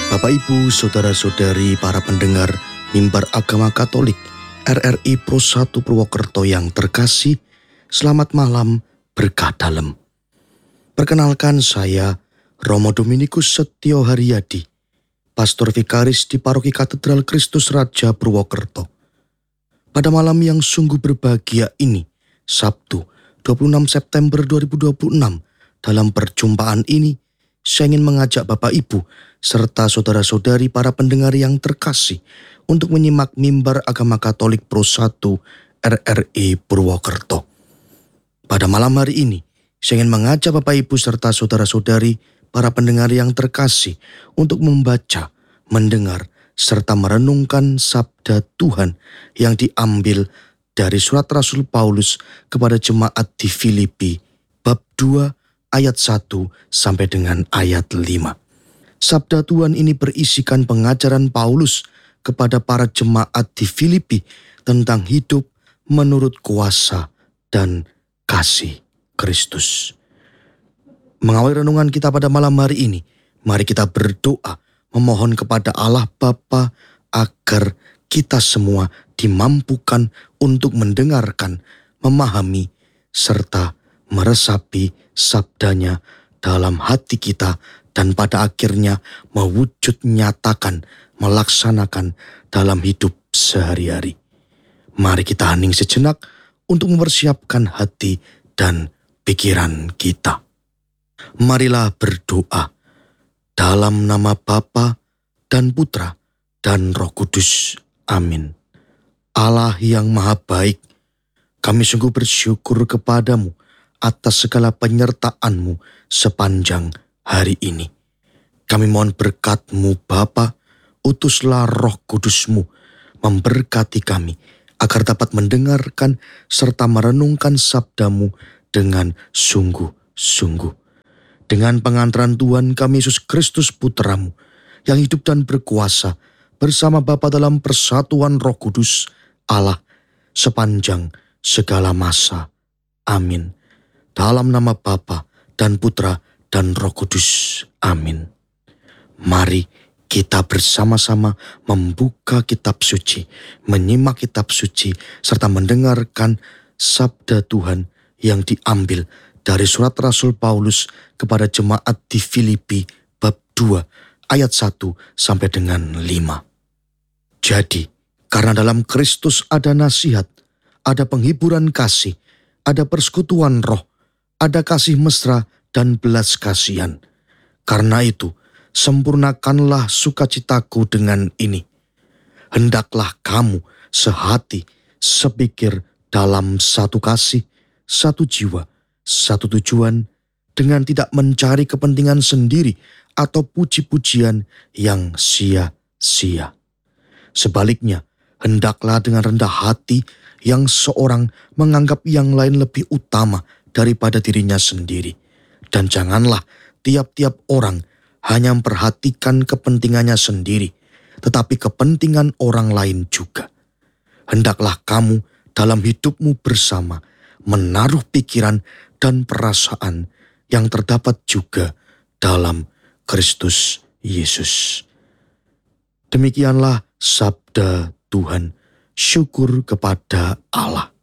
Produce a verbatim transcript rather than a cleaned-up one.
Bapak Ibu, Saudara-saudari, para pendengar Mimbar Agama Katolik R R I Pro satu Purwokerto yang terkasih, selamat malam berkah dalam. Perkenalkan saya Romo Dominikus Setio Haryadi, Pastor Vikaris di Paroki Katedral Kristus Raja Purwokerto. Pada malam yang sungguh berbahagia ini, Sabtu dua puluh enam September dua ribu dua puluh enam, dalam perjumpaan ini, saya ingin mengajak Bapak Ibu serta saudara-saudari para pendengar yang terkasih untuk menyimak Mimbar Agama Katolik Pro satu R R I Purwokerto. Pada malam hari ini, saya ingin mengajak Bapak Ibu serta saudara-saudari para pendengar yang terkasih untuk membaca, mendengar, serta merenungkan sabda Tuhan yang diambil dari surat Rasul Paulus kepada jemaat di Filipi, bab dua ayat satu sampai dengan ayat lima. Sabda Tuhan ini berisikan pengajaran Paulus kepada para jemaat di Filipi tentang hidup menurut kuasa dan kasih Kristus. Mengawali renungan kita pada malam hari ini, mari kita berdoa memohon kepada Allah Bapa agar kita semua dimampukan untuk mendengarkan, memahami, serta meresapi sabdanya dalam hati kita dan pada akhirnya mewujud nyatakan, melaksanakan dalam hidup sehari-hari. Mari kita hening sejenak untuk mempersiapkan hati dan pikiran kita. Marilah berdoa dalam nama Bapa dan Putra dan Roh Kudus. Amin. Allah yang Maha Baik, kami sungguh bersyukur kepadamu atas segala penyertaan-Mu sepanjang hari ini. Kami mohon berkat-Mu Bapa, utuslah Roh Kudus-Mu memberkati kami agar dapat mendengarkan serta merenungkan sabda-Mu dengan sungguh-sungguh. Dengan pengantaran Tuhan kami Yesus Kristus Putra-Mu yang hidup dan berkuasa bersama Bapa dalam persatuan Roh Kudus Allah sepanjang segala masa. Amin. Dalam nama Bapa dan Putra dan Roh Kudus. Amin. Mari kita bersama-sama membuka kitab suci, menyimak kitab suci, serta mendengarkan sabda Tuhan yang diambil dari surat Rasul Paulus kepada jemaat di Filipi bab dua ayat satu sampai dengan lima. Jadi, karena dalam Kristus ada nasihat, ada penghiburan kasih, ada persekutuan roh, ada kasih mesra dan belas kasihan. Karena itu, sempurnakanlah sukacitaku dengan ini. Hendaklah kamu sehati, sepikir dalam satu kasih, satu jiwa, satu tujuan, dengan tidak mencari kepentingan sendiri atau puji-pujian yang sia-sia. Sebaliknya, hendaklah dengan rendah hati yang seorang menganggap yang lain lebih utama daripada dirinya sendiri. Dan janganlah tiap-tiap orang hanya memperhatikan kepentingannya sendiri, tetapi kepentingan orang lain juga. Hendaklah kamu dalam hidupmu bersama menaruh pikiran dan perasaan yang terdapat juga dalam Kristus Yesus. Demikianlah sabda Tuhan. Syukur kepada Allah.